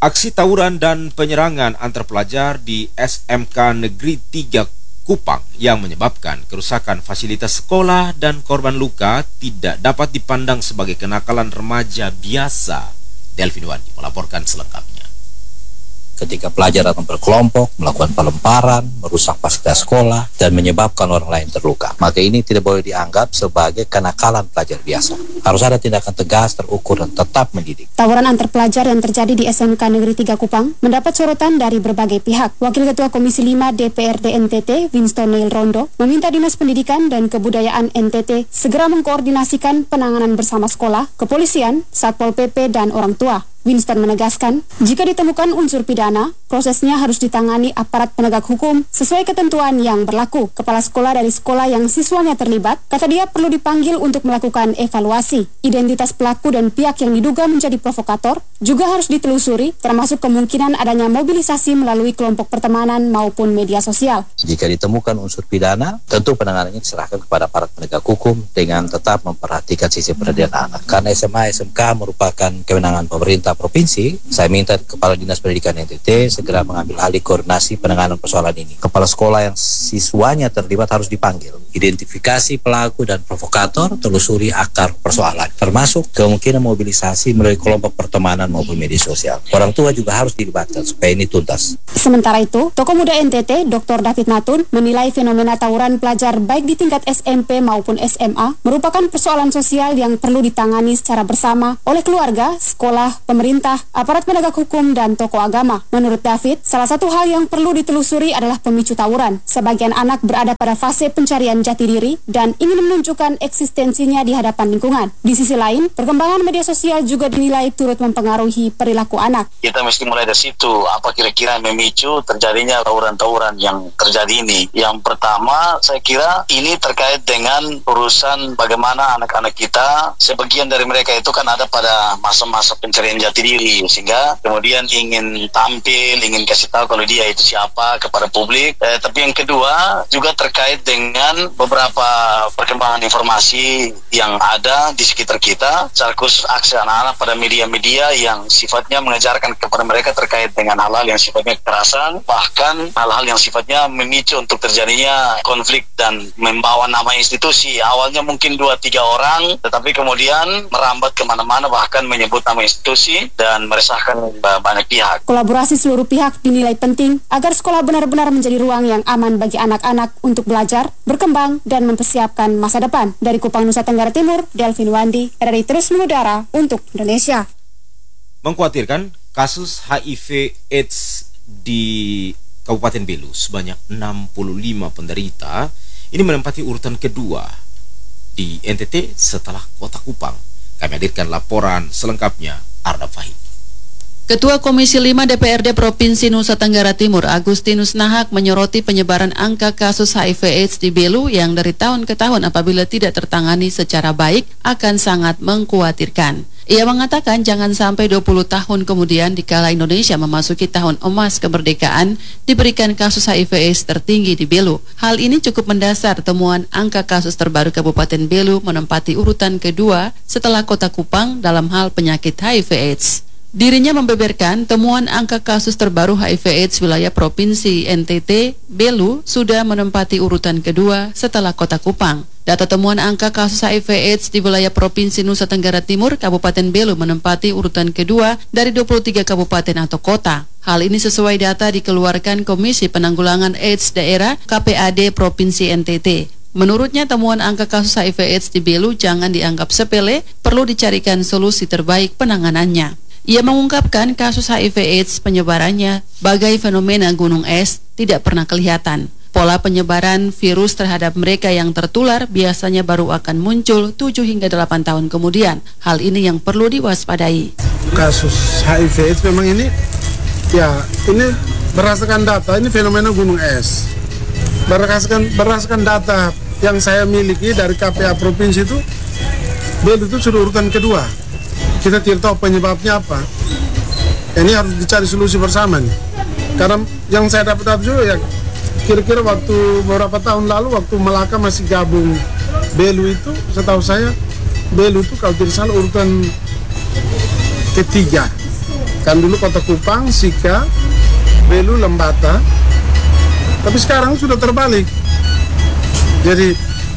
Aksi tawuran dan penyerangan antar pelajar di SMK Negeri 3 Kupang yang menyebabkan kerusakan fasilitas sekolah dan korban luka tidak dapat dipandang sebagai kenakalan remaja biasa. Delvin Wandi melaporkan selengkapnya. Ketika pelajar datang berkelompok, melakukan pelemparan, merusak fasilitas sekolah, dan menyebabkan orang lain terluka, maka ini tidak boleh dianggap sebagai kenakalan pelajar biasa. Harus ada tindakan tegas, terukur, dan tetap mendidik. Tawuran antar pelajar yang terjadi di SMK Negeri 3 Kupang mendapat sorotan dari berbagai pihak. Wakil Ketua Komisi 5 DPRD NTT, Winston Neil Rondo, meminta Dinas Pendidikan dan Kebudayaan NTT segera mengkoordinasikan penanganan bersama sekolah, kepolisian, Satpol PP, dan orang tua. Winston menegaskan, jika ditemukan unsur pidana, prosesnya harus ditangani aparat penegak hukum sesuai ketentuan yang berlaku. Kepala sekolah dari sekolah yang siswanya terlibat, kata dia perlu dipanggil untuk melakukan evaluasi. Identitas pelaku dan pihak yang diduga menjadi provokator juga harus ditelusuri, termasuk kemungkinan adanya mobilisasi melalui kelompok pertemanan maupun media sosial. Jika ditemukan unsur pidana, tentu penanganannya diserahkan kepada aparat penegak hukum dengan tetap memperhatikan sisi peradilan anak. Karena SMA SMK merupakan kewenangan pemerintah provinsi, saya minta Kepala Dinas Pendidikan NTT segera mengambil alih koordinasi penanganan persoalan ini. Kepala sekolah yang siswanya terlibat harus dipanggil. Identifikasi pelaku dan provokator, telusuri akar persoalan, termasuk kemungkinan mobilisasi melalui kelompok pertemanan maupun media sosial. Orang tua juga harus dilibatkan supaya ini tuntas. Sementara itu, Tokoh Muda NTT, Dr. David Natun, menilai fenomena tawuran pelajar baik di tingkat SMP maupun SMA merupakan persoalan sosial yang perlu ditangani secara bersama oleh keluarga, sekolah, pemerintah, aparat penegak hukum, dan tokoh agama. Menurut David, salah satu hal yang perlu ditelusuri adalah pemicu tawuran. Sebagian anak berada pada fase pencarian jati diri dan ingin menunjukkan eksistensinya di hadapan lingkungan. Di sisi lain, perkembangan media sosial juga dinilai turut mempengaruhi perilaku anak. Kita mesti mulai dari situ, apa kira-kira yang memicu terjadinya tawuran-tawuran yang terjadi ini. Yang pertama, saya kira ini terkait dengan urusan bagaimana anak-anak kita, sebagian dari mereka itu kan ada pada masa-masa pencarian jati diri, sehingga kemudian ingin tampil, ingin kasih tahu kalau dia itu siapa kepada publik. Tapi yang kedua juga terkait dengan beberapa perkembangan informasi yang ada di sekitar kita, secara khusus akses anak-anak pada media-media yang sifatnya mengajarkan kepada mereka terkait dengan hal-hal yang sifatnya kekerasan, bahkan hal-hal yang sifatnya memicu untuk terjadinya konflik dan membawa nama institusi. Awalnya mungkin 2-3 orang, tetapi kemudian merambat kemana-mana, bahkan menyebut nama institusi dan meresahkan banyak pihak. Kolaborasi seluruh pihak dinilai penting agar sekolah benar-benar menjadi ruang yang aman bagi anak-anak untuk belajar, berkembang, dan mempersiapkan masa depan. Dari Kupang, Nusa Tenggara Timur, Delvin Wandi, RRI Terus Mengudara untuk Indonesia. Mengkhawatirkan kasus HIV AIDS di Kabupaten Belu sebanyak 65 penderita ini menempati urutan kedua di NTT setelah Kota Kupang. Kami hadirkan laporan selengkapnya, Arda Fahid. Ketua Komisi 5 DPRD Provinsi Nusa Tenggara Timur, Agustinus Nahak, menyoroti penyebaran angka kasus HIV/AIDS di Belu yang dari tahun ke tahun apabila tidak tertangani secara baik akan sangat mengkhawatirkan. Ia mengatakan jangan sampai 20 tahun kemudian dikala Indonesia memasuki tahun emas kemerdekaan diberikan kasus HIV/AIDS tertinggi di Belu. Hal ini cukup mendasar temuan angka kasus terbaru Kabupaten Belu menempati urutan kedua setelah Kota Kupang dalam hal penyakit HIV/AIDS. Dirinya membeberkan temuan angka kasus terbaru HIV/AIDS wilayah Provinsi NTT, Belu, sudah menempati urutan kedua setelah Kota Kupang. Data temuan angka kasus HIV/AIDS di wilayah Provinsi Nusa Tenggara Timur, Kabupaten Belu menempati urutan kedua dari 23 kabupaten atau kota. Hal ini sesuai data dikeluarkan Komisi Penanggulangan AIDS Daerah KPAD Provinsi NTT. Menurutnya temuan angka kasus HIV/AIDS di Belu jangan dianggap sepele, perlu dicarikan solusi terbaik penanganannya. Ia mengungkapkan kasus HIV/AIDS penyebarannya bagai fenomena gunung es tidak pernah kelihatan. Pola penyebaran virus terhadap mereka yang tertular biasanya baru akan muncul 7 hingga 8 tahun kemudian. Hal ini yang perlu diwaspadai. Kasus HIV/AIDS memang ini berdasarkan data, ini fenomena gunung es. Berdasarkan data yang saya miliki dari KPA provinsi itu, Belu itu sudah urutan kedua. Kita tidak tahu penyebabnya apa. Ini harus dicari solusi bersama nih. Karena yang saya dapat juga ya, kira-kira waktu beberapa tahun lalu waktu Melaka masih gabung Belu itu, setahu saya Belu itu kalau tidak salah urutan ketiga Kan dulu Kota Kupang, Sika, Belu, Lembata. Tapi sekarang sudah terbalik. Jadi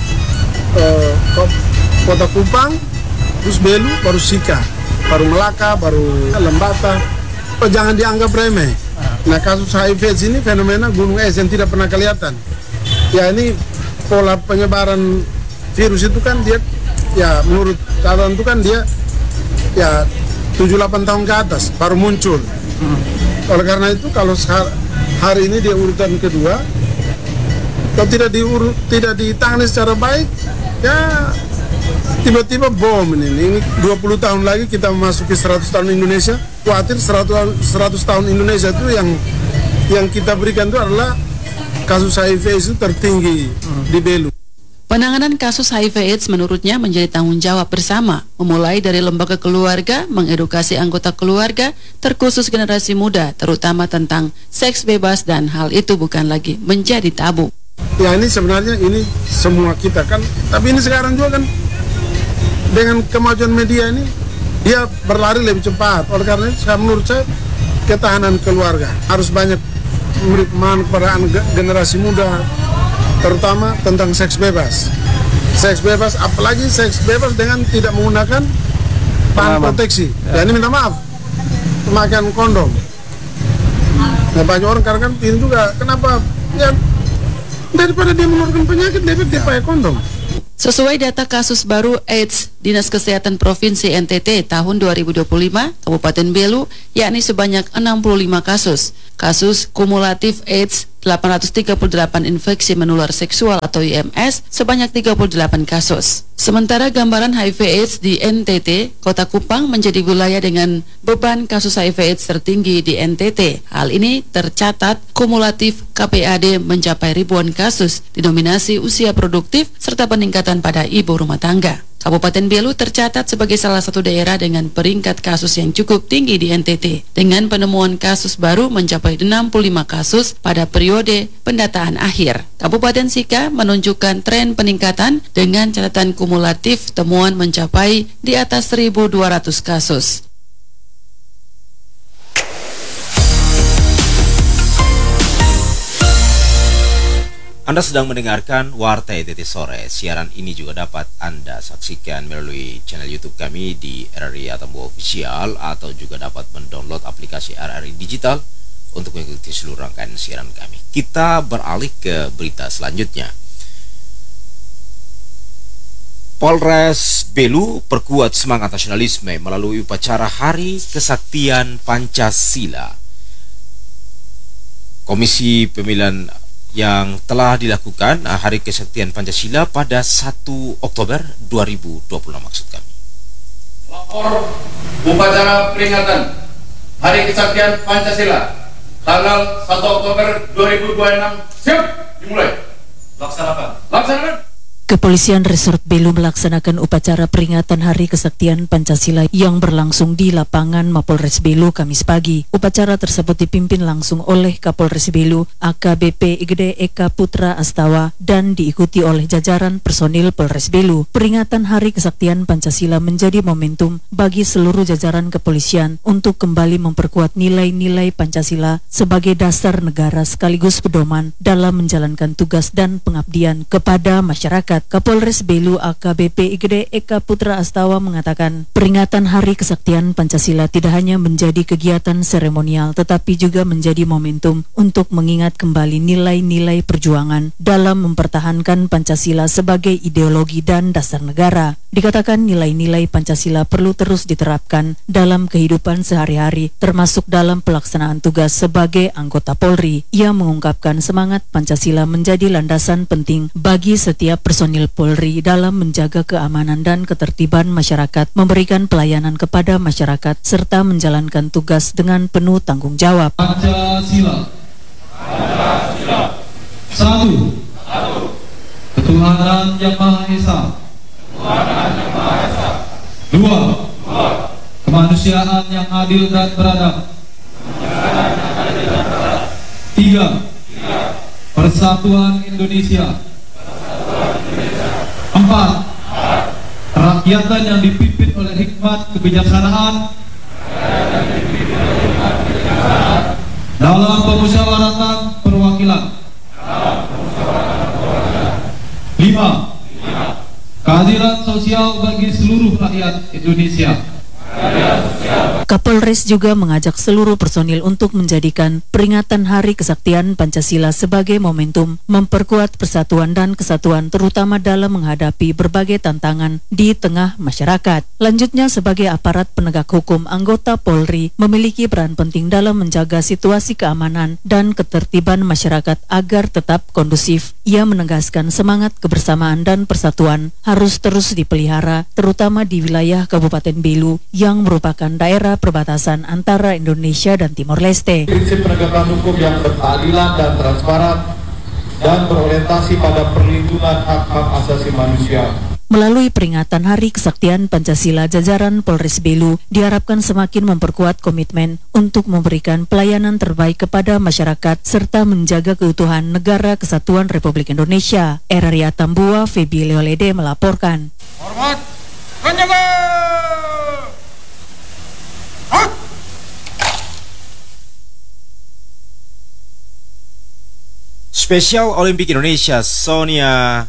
Kota Kupang, terus Belu, baru Sika, baru Melaka, baru Lembata. Jangan dianggap remeh. Nah, kasus HIV ini fenomena gunung es yang tidak pernah kelihatan. Ya, ini pola penyebaran virus itu kan dia, ya menurut catatan itu kan dia ya 7-8 tahun ke atas baru muncul. Oleh karena itu kalau hari ini dia urutan kedua, kalau tidak ditangani secara baik, ya tiba-tiba bom ini 20 tahun lagi kita memasuki 100 tahun Indonesia. Khawatir 100 tahun Indonesia itu yang kita berikan itu adalah kasus HIV itu tertinggi di Belu. Penanganan kasus HIV/AIDS menurutnya menjadi tanggung jawab bersama, memulai dari lembaga keluarga, mengedukasi anggota keluarga, terkhusus generasi muda, terutama tentang seks bebas dan hal itu bukan lagi menjadi tabu. Ya, ini sebenarnya ini semua kita kan, tapi ini sekarang juga kan dengan kemajuan media ini dia berlari lebih cepat. Oleh karena itu menurut saya ketahanan keluarga harus banyak memberi pemahaman kepada generasi muda, terutama tentang seks bebas. Seks bebas, apalagi seks bebas dengan tidak menggunakan bahan proteksi. Ya, ini minta maaf, pemakaian kondom. Nah, banyak orang karena kan ini juga, kenapa? Ya, daripada dia mengeluarkan penyakit, lebih dia pakai kondom. Sesuai data kasus baru AIDS Dinas Kesehatan Provinsi NTT tahun 2025, Kabupaten Belu yakni sebanyak 65 kasus. Kasus kumulatif AIDS 838 infeksi menular seksual atau IMS sebanyak 38 kasus. Sementara gambaran HIV/AIDS di NTT, Kota Kupang menjadi wilayah dengan beban kasus HIV/AIDS tertinggi di NTT. Hal ini tercatat kumulatif KPAD mencapai ribuan kasus, didominasi usia produktif serta peningkatan pada ibu rumah tangga. Kabupaten Belu tercatat sebagai salah satu daerah dengan peringkat kasus yang cukup tinggi di NTT, dengan penemuan kasus baru mencapai 65 kasus pada periode pendataan akhir. Kabupaten Sika menunjukkan tren peningkatan dengan catatan kumulatif temuan mencapai di atas 1.200 kasus. Anda sedang mendengarkan Warta NTT Sore. Siaran ini juga dapat Anda saksikan melalui channel YouTube kami di RRI Atambua Official, atau juga dapat mendownload aplikasi RRI Digital untuk mengikuti seluruh rangkaian siaran kami. Kita beralih ke berita selanjutnya. Polres Belu perkuat semangat nasionalisme melalui upacara Hari Kesaktian Pancasila. Komisi Pemilihan yang telah dilakukan Hari Kesaktian Pancasila pada 1 Oktober 2026 maksud kami. Lapor upacara peringatan Hari Kesaktian Pancasila tanggal 1 Oktober 2026 siap dimulai. Laksanakan. Kepolisian Resort Belu melaksanakan upacara peringatan Hari Kesaktian Pancasila yang berlangsung di lapangan Mapolres Belu Kamis pagi. Upacara tersebut dipimpin langsung oleh Kapolres Belu AKBP Igede Eka Putra Astawa dan diikuti oleh jajaran personil Polres Belu. Peringatan Hari Kesaktian Pancasila menjadi momentum bagi seluruh jajaran kepolisian untuk kembali memperkuat nilai-nilai Pancasila sebagai dasar negara sekaligus pedoman dalam menjalankan tugas dan pengabdian kepada masyarakat. Kapolres Belu AKBP Igede Eka Putra Astawa mengatakan, peringatan Hari Kesaktian Pancasila tidak hanya menjadi kegiatan seremonial tetapi juga menjadi momentum untuk mengingat kembali nilai-nilai perjuangan dalam mempertahankan Pancasila sebagai ideologi dan dasar negara. Dikatakan nilai-nilai Pancasila perlu terus diterapkan dalam kehidupan sehari-hari, termasuk dalam pelaksanaan tugas sebagai anggota Polri. Ia mengungkapkan semangat Pancasila menjadi landasan penting bagi setiap personil Polri dalam menjaga keamanan dan ketertiban masyarakat, memberikan pelayanan kepada masyarakat, serta menjalankan tugas dengan penuh tanggung jawab. Pancasila. Satu. Ketuhanan Yang Maha Esa. Dua. Kemanusiaan yang adil dan beradab. Tiga. Persatuan Indonesia. Empat. Kerakyatan yang dipimpin oleh hikmat kebijaksanaan sosial bagi seluruh rakyat Indonesia. Kapolres juga mengajak seluruh personil untuk menjadikan peringatan Hari Kesaktian Pancasila sebagai momentum memperkuat persatuan dan kesatuan terutama dalam menghadapi berbagai tantangan di tengah masyarakat. Lanjutnya, sebagai aparat penegak hukum, anggota Polri memiliki peran penting dalam menjaga situasi keamanan dan ketertiban masyarakat agar tetap kondusif. Ia menegaskan semangat kebersamaan dan persatuan harus terus dipelihara, terutama di wilayah Kabupaten Belu yang merupakan daerah perbatasan antara Indonesia dan Timor Leste. Prinsip penegakan hukum yang berkeadilan dan transparan dan berorientasi pada perlindungan hak-hak asasi manusia. Melalui peringatan Hari Kesaktian Pancasila, jajaran Polres Belu diharapkan semakin memperkuat komitmen untuk memberikan pelayanan terbaik kepada masyarakat serta menjaga keutuhan Negara Kesatuan Republik Indonesia. Eraria Tambua, Febi Leolede melaporkan. Hormat, penjaga! Spesial Olimpik Indonesia Soina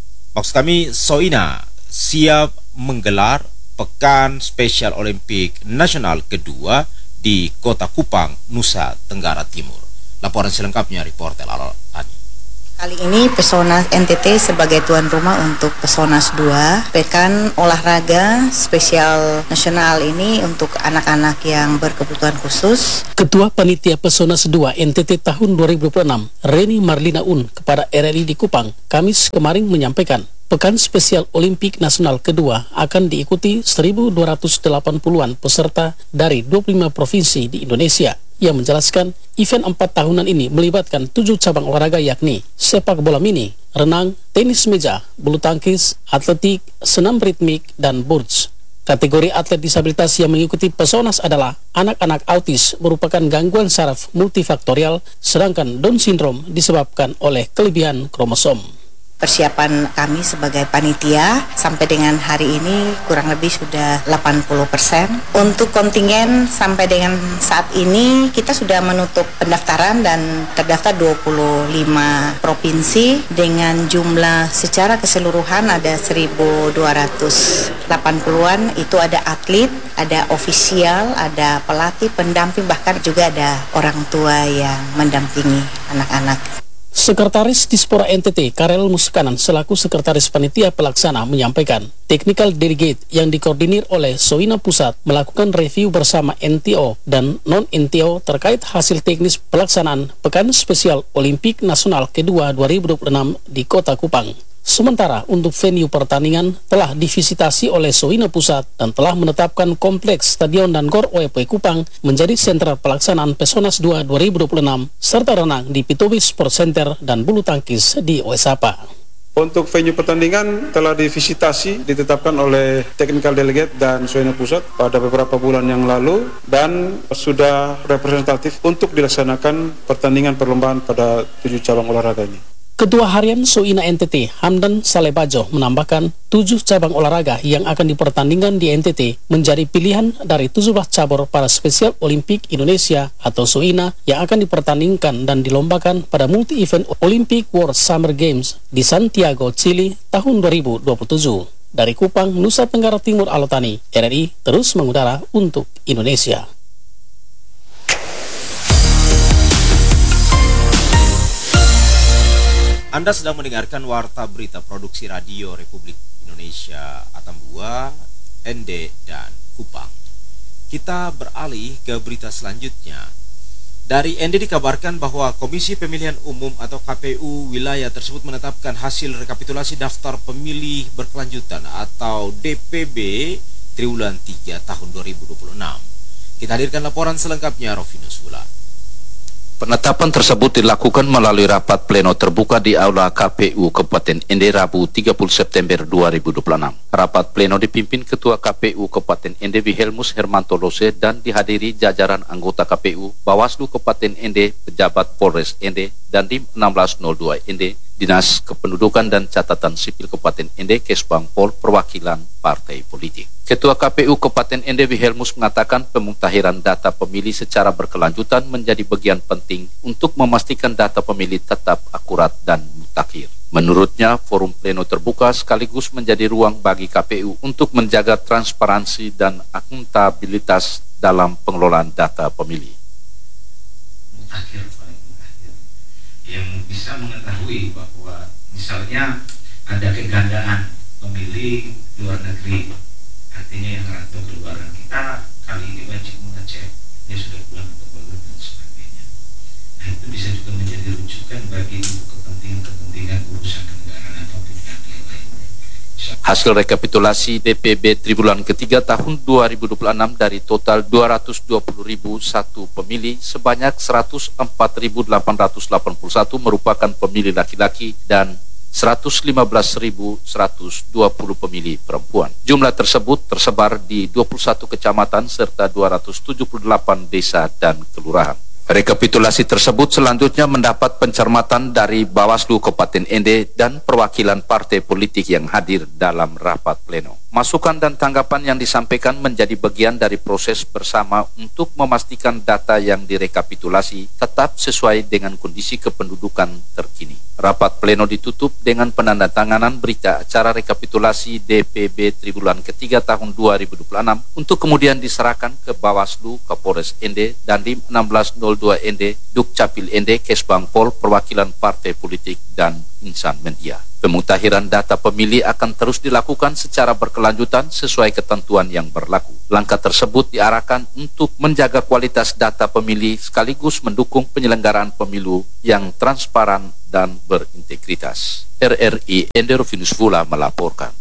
siap menggelar Pekan Spesial Olimpik Nasional kedua di Kota Kupang, Nusa Tenggara Timur. Laporan selengkapnya reporter Alani. Kali ini Pesonas NTT sebagai tuan rumah untuk Pesonas 2, Pekan Olahraga Spesial Nasional ini untuk anak-anak yang berkebutuhan khusus. Ketua Panitia Pesonas 2 NTT tahun 2026, Reni Marlina Un, kepada RRI di Kupang, Kamis kemarin menyampaikan, Pekan Spesial Olimpik Nasional kedua akan diikuti 1.280-an peserta dari 25 provinsi di Indonesia. Ia menjelaskan event 4 tahunan ini melibatkan 7 cabang olahraga yakni sepak bola mini, renang, tenis meja, bulu tangkis, atletik, senam ritmik, dan bridge. Kategori atlet disabilitas yang mengikuti Pesonas adalah anak-anak autis merupakan gangguan saraf multifaktorial, sedangkan Down syndrome disebabkan oleh kelebihan kromosom. Persiapan kami sebagai panitia sampai dengan hari ini kurang lebih sudah 80%. Untuk kontingen sampai dengan saat ini kita sudah menutup pendaftaran dan terdaftar 25 provinsi dengan jumlah secara keseluruhan ada 1.280-an. Itu ada atlet, ada ofisial, ada pelatih, pendamping, bahkan juga ada orang tua yang mendampingi anak-anak. Sekretaris Dispora NTT Karel Muskanan selaku Sekretaris Panitia Pelaksana menyampaikan, Technical Delegate yang dikoordinir oleh Soina Pusat melakukan review bersama NTO dan non-NTO terkait hasil teknis pelaksanaan Pekan Spesial Olimpik Nasional kedua 2026 di Kota Kupang. Sementara untuk venue pertandingan telah divisitasi oleh Soina Pusat dan telah menetapkan kompleks stadion dan GOR OEP Kupang menjadi sentra pelaksanaan Pesonas 2 2026 serta renang di Pitobi Sport Center dan bulu tangkis di Oesapa. Untuk venue pertandingan telah divisitasi, ditetapkan oleh Technical Delegate dan Soina Pusat pada beberapa bulan yang lalu dan sudah representatif untuk dilaksanakan pertandingan perlombaan pada 7 cabang olahraga ini. Ketua Harian Soina NTT, Hamdan Salebajo, menambahkan 7 cabang olahraga yang akan dipertandingkan di NTT menjadi pilihan dari 17 cabur para Spesial Olimpik Indonesia atau Soina yang akan dipertandingkan dan dilombakan pada multi-event Olympic World Summer Games di Santiago, Chile tahun 2027. Dari Kupang, Nusa Tenggara Timur, Alotani, RRI terus mengudara untuk Indonesia. Anda sedang mendengarkan Warta Berita Produksi Radio Republik Indonesia Atambua, ND, dan Kupang. Kita beralih ke berita selanjutnya. Dari ND dikabarkan bahwa Komisi Pemilihan Umum atau KPU wilayah tersebut menetapkan hasil rekapitulasi daftar pemilih berkelanjutan atau DPB triwulan 3 tahun 2026. Kita hadirkan laporan selengkapnya, Rovinus Wulan. Penetapan tersebut dilakukan melalui rapat pleno terbuka di Aula KPU Kabupaten Ende Rabu 30 September 2026. Rapat pleno dipimpin Ketua KPU Kabupaten Ende Wilhelmus Hermanto Lose dan dihadiri jajaran anggota KPU, Bawaslu Kabupaten Ende, pejabat Polres Ende, dan Dim 1602 Ende, Dinas Kependudukan dan Catatan Sipil Kabupaten Ende, Kesbang Pol, perwakilan partai politik. Ketua KPU Kabupaten Ende Wilhelmus mengatakan pemutahiran data pemilih secara berkelanjutan menjadi bagian penting untuk memastikan data pemilih tetap akurat dan Mutakhir. Menurutnya, forum pleno terbuka sekaligus menjadi ruang bagi KPU untuk menjaga transparansi dan akuntabilitas dalam pengelolaan data pemilih. Mutakhir yang bisa mengetahui bahwa misalnya ada kegandaan pemilih luar negeri, artinya yang rantau keluaran, kita kali ini wajib mengecek dia sudah pulang ke Bogor dan sebagainya. Nah, itu bisa juga menjadi rujukan bagi kepentingan urusan kenegaraan atau yang lainnya. Hasil rekapitulasi DPB triwulan ketiga tahun 2026 dari total 220.001 pemilih, sebanyak 104.881 merupakan pemilih laki-laki dan 115.120 pemilih perempuan. Jumlah tersebut tersebar di 21 kecamatan serta 278 desa dan kelurahan. Rekapitulasi tersebut selanjutnya mendapat pencermatan dari Bawaslu Kabupaten Ende dan perwakilan partai politik yang hadir dalam rapat pleno. Masukan dan tanggapan yang disampaikan menjadi bagian dari proses bersama untuk memastikan data yang direkapitulasi tetap sesuai dengan kondisi kependudukan terkini. Rapat pleno ditutup dengan penandatanganan berita acara rekapitulasi DPB triwulan ketiga tahun 2026 untuk kemudian diserahkan ke Bawaslu Kapolres Ende dan Dim 1602 Ende, Dukcapil Ende, Kesbangpol, perwakilan partai politik dan insan media. Pemutakhiran data pemilih akan terus dilakukan secara berkelanjutan sesuai ketentuan yang berlaku. Langkah tersebut diarahkan untuk menjaga kualitas data pemilih sekaligus mendukung penyelenggaraan pemilu yang transparan dan berintegritas. RRI Ende Rufinus Vula melaporkan.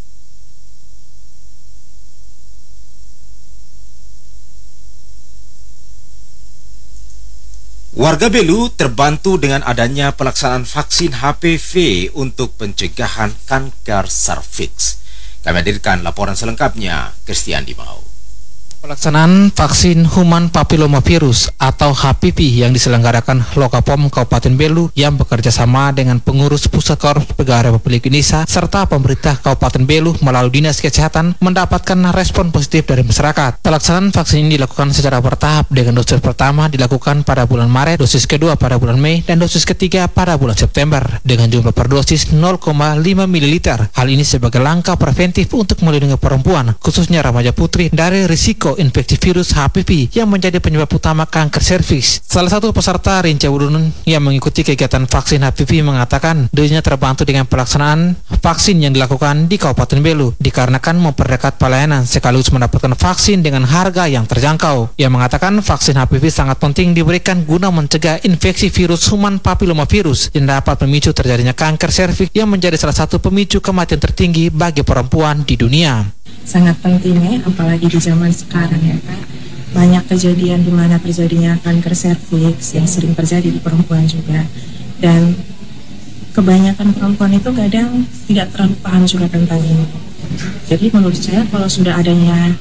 Warga Belu terbantu dengan adanya pelaksanaan vaksin HPV untuk pencegahan kanker serviks. Kami hadirkan laporan selengkapnya, Christian Dimau. Pelaksanaan vaksin human papillomavirus atau HPV yang diselenggarakan Lokapom Kabupaten Belu yang bekerja sama dengan pengurus Pusat Korps Pegawai Republik Indonesia serta pemerintah Kabupaten Belu melalui Dinas Kesehatan mendapatkan respon positif dari masyarakat. Pelaksanaan vaksin ini dilakukan secara bertahap dengan dosis pertama dilakukan pada bulan Maret, dosis kedua pada bulan Mei, dan dosis ketiga pada bulan September dengan jumlah per dosis 0,5 ml. Hal ini sebagai langkah preventif untuk melindungi perempuan, khususnya remaja putri, dari risiko infeksi virus HPV yang menjadi penyebab utama kanker serviks. Salah satu peserta, Rinca Wudunun, yang mengikuti kegiatan vaksin HPV mengatakan dirinya terbantu dengan pelaksanaan vaksin yang dilakukan di Kabupaten Belu dikarenakan memperdekat pelayanan sekaligus mendapatkan vaksin dengan harga yang terjangkau. Ia mengatakan vaksin HPV sangat penting diberikan guna mencegah infeksi virus human papillomavirus yang dapat memicu terjadinya kanker serviks yang menjadi salah satu pemicu kematian tertinggi bagi perempuan di dunia. Sangat penting ya, apalagi di zaman sekarang ya kan, banyak kejadian di mana terjadinya kanker serviks yang sering terjadi di perempuan juga, dan kebanyakan perempuan itu kadang tidak terlalu paham juga tentang ini. Jadi menurut saya kalau sudah adanya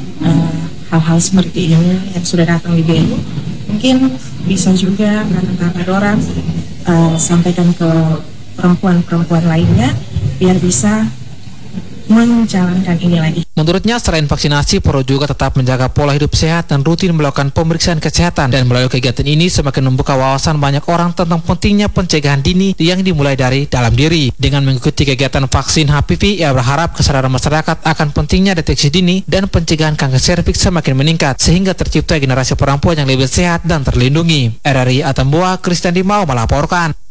hal-hal seperti ini yang sudah datang di BNI, mungkin bisa juga kata-kata orang sampaikan ke perempuan-perempuan lainnya biar bisa menjalankan ini lagi. Menurutnya, selain vaksinasi, perlu juga tetap menjaga pola hidup sehat dan rutin melakukan pemeriksaan kesehatan. Dan melalui kegiatan ini semakin membuka wawasan banyak orang tentang pentingnya pencegahan dini yang dimulai dari dalam diri. Dengan mengikuti kegiatan vaksin HPV, ia berharap kesadaran masyarakat akan pentingnya deteksi dini dan pencegahan kanker serviks semakin meningkat, sehingga tercipta generasi perempuan yang lebih sehat dan terlindungi. RRI Atambua, Christian Dimau melaporkan.